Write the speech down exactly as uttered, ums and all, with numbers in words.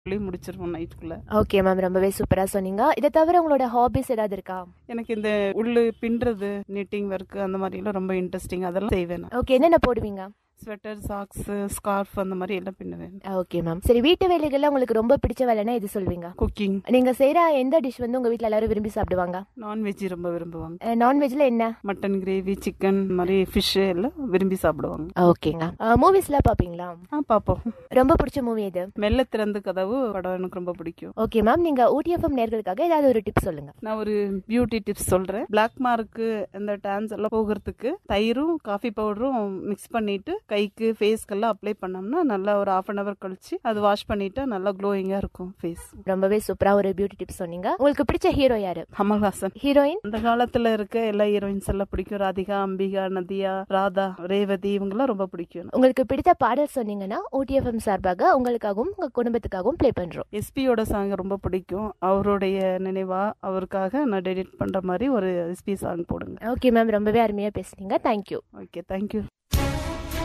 முடிச்சிருவோம் நைட்டுக்குள்ள. Okay ma'am, ரொம்பவே சூப்பரா சொன்னீங்க. இதை தவிர உங்களோட ஹாபிஸ் ஏதாவது இருக்கா? எனக்கு இந்த உள்ளு பின்றது, நிட்டிங் ஒர்க் அந்த மாதிரி எல்லாம் ரொம்ப இன்ட்ரெஸ்டிங். அதெல்லாம் செய்வேன். ஓகே, என்னென்ன போடுவீங்க? ஸ்வெட்டர், சாக்ஸ், ஸ்கார்ஃப் அந்த மாதிரி எல்லாம் பின்னுவேன். Okay ma'am. சரி, வீட்டு வேலைகள்ல உங்களுக்கு ரொம்ப பிடிச்ச வேலைன்னா எது சொல்வீங்க? குக்கிங். நீங்க செய்யற எந்த டிஷ் வந்து உங்க வீட்ல எல்லாரும் விரும்பி சாப்பிடுவாங்க? நான்வெஜ் ரொம்ப விரும்புவாங்க. நான்வெஜ்ல என்ன? மட்டன் கிரேவி, சிக்கன் மாதிரி ஃபிஷ் எல்லாம் விரும்பி சாப்பிடுவாங்க. ஓகேங்க. மூவிஸ்லாம் பாப்பீங்களா? ஆ, பாப்போம். ரொம்ப பிடிச்ச மூவி எது? மெல்ல திறந்து கதவு படம் எனக்கு ரொம்ப பிடிக்கும். ஓகே மேம், நீங்க ஊட்டிஎஃப்எம் நேயர்களுக்காக ஏதாவது ஒரு டிப் சொல்லுங்க. நான் ஒரு பியூட்டி டிப்ஸ் சொல்றேன். பிளாக் மார்க்கு இந்த டான்ஸ் எல்லாம் போகிறதுக்கு தயிரும் காஃபி பவுடரும் மிக்ஸ் பண்ணிட்டு கைக்கு ஃபேஸ் எல்லாம் அப்ளை பண்ணோம்னா நல்லா ஒரு ஹாஃப் அன் அவர் கழிச்சு அது வாஷ் பண்ணிட்டு நல்லா க்ளோயிங்கா இருக்கும் ஃபேஸ். ரொம்பவே சூப்பரா ஒரு பியூட்டி டிப்ஸ் சொன்னீங்க. உங்களுக்கு பிடிச்ச ஹீரோ யாரு? கமல்ஹாசன். ஹீரோயின்? அந்த காலத்துல இருக்க எல்லா ஹீரோயின்ஸ் எல்லாம் பிடிக்கும். ராதிகா, அம்பிகா, நதியா, ராதா, ரேவதி இவங்க எல்லாம் ரொம்ப பிடிக்கும். உங்களுக்கு பிடித்த பாடல் சொன்னீங்கன்னா ஊட்டிஎஃப்எம் சார்பாக உங்களுக்காகவும் உங்க குடும்பத்துக்காகவும் ப்ளே பண்றோம். எஸ்பியோட சாங் ரொம்ப பிடிக்கும். அவருடைய நினைவா அவருக்காக நான் டெடிட் பண்ற மாதிரி ஒரு எஸ்பி சாங் போடுங்க. ஓகே மேம், ரொம்பவே அருமையா பேசுனீங்க. தேங்க்யூ. Okay, thank you.